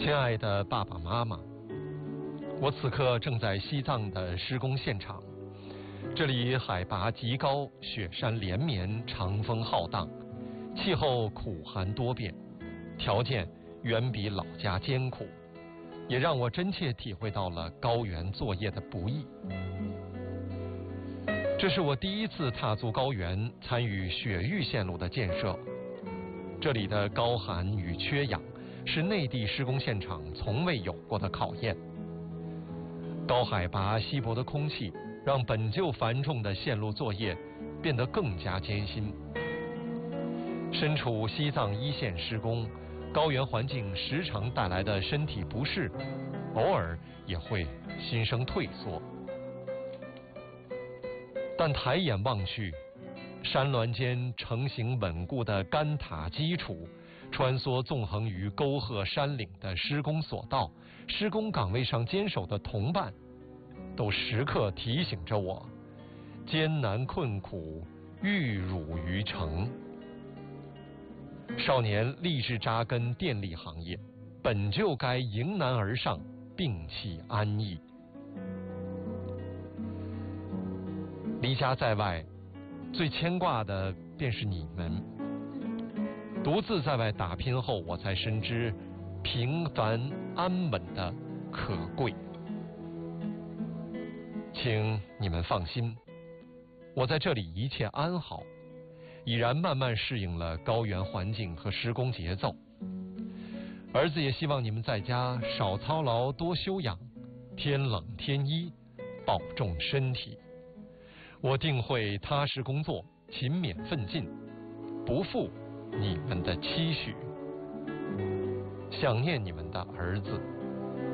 亲爱的爸爸妈妈，我此刻正在西藏的施工现场，这里海拔极高，雪山连绵，长风浩荡，气候苦寒多变，条件远比老家艰苦，也让我真切体会到了高原作业的不易。这是我第一次踏足高原，参与雪域线路的建设。这里的高寒与缺氧是内地施工现场从未有过的考验。高海拔稀薄的空气让本就繁重的线路作业变得更加艰辛。身处西藏一线施工，高原环境时常带来的身体不适，偶尔也会心生退缩。但抬眼望去，山峦间成型稳固的干塔基础，穿梭纵横于沟壑山岭的施工索道，施工岗位上坚守的同伴，都时刻提醒着我，艰难困苦，玉汝于成。少年立志扎根电力行业，本就该迎难而上，摒弃安逸。离家在外，最牵挂的便是你们。独自在外打拼后，我才深知平凡安稳的可贵。请你们放心，我在这里一切安好，已然慢慢适应了高原环境和施工节奏。儿子也希望你们在家少操劳，多休养，天冷天衣，保重身体。我定会踏实工作，勤勉奋进，不负你们的期许。想念你们的儿子。